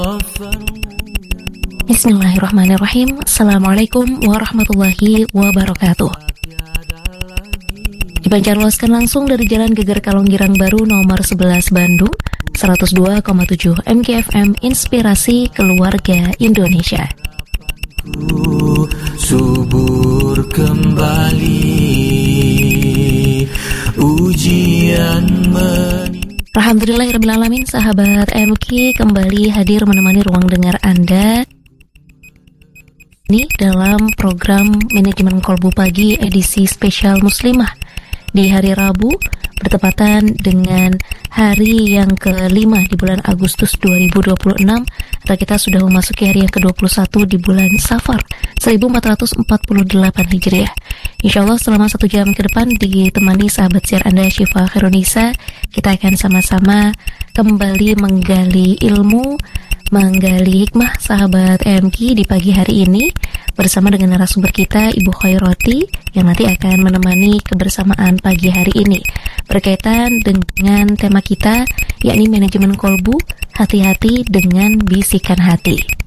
Bismillahirrahmanirrahim. Assalamualaikum warahmatullahi wabarakatuh. Dipancarluaskan langsung dari Jalan Geger Kalonggirang Baru nomor 11 Bandung, 102,7 MKFM Inspirasi Keluarga Indonesia. Subur kembali ujian Alhamdulillahirrahmanirrahim, sahabat MK kembali hadir menemani ruang dengar Anda ini dalam program Manajemen Kolbu Pagi edisi spesial Muslimah di hari Rabu bertepatan dengan hari yang kelima di bulan Agustus 2026. Kita sudah memasuki hari yang ke-21 di bulan Safar 1448 Hijriah. Insya Allah selama 1 jam ke depan ditemani sahabat siar Anda Syifa Khairunisa, kita akan sama-sama kembali menggali ilmu, menggali hikmah sahabat MK di pagi hari ini bersama dengan narasumber kita Ibu Khairoti yang nanti akan menemani kebersamaan pagi hari ini berkaitan dengan tema kita yakni manajemen kolbu, hati-hati dengan bisikan hati.